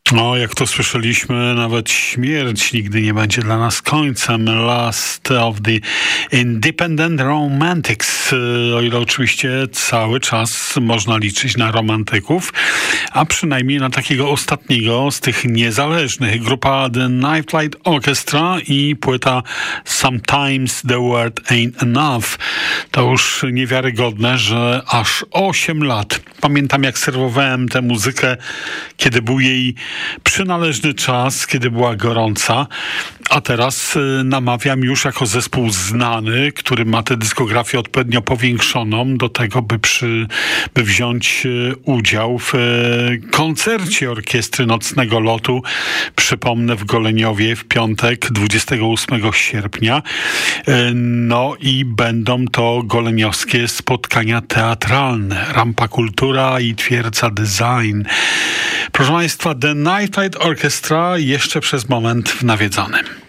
No, jak to słyszeliśmy, nawet śmierć nigdy nie będzie dla nas końcem. Last of the Independent Romantics. O ile oczywiście cały czas można liczyć na romantyków, a przynajmniej na takiego ostatniego z tych niezależnych. Grupa The Nightlight Orchestra i płyta Sometimes the Word Ain't Enough. To już niewiarygodne, że aż 8 lat. Pamiętam, jak serwowałem tę muzykę, kiedy był jej przynależny czas, kiedy była gorąca, a teraz namawiam już jako zespół znany, który ma tę dyskografię odpowiednio powiększoną do tego, by wziąć udział w koncercie Orkiestry Nocnego Lotu. Przypomnę, w Goleniowie w piątek 28 sierpnia. No i będą to goleniowskie spotkania teatralne. Rampa Kultura i Twierdza Design. Proszę Państwa, The Nightlight Orchestra jeszcze przez moment w Nawiedzonym.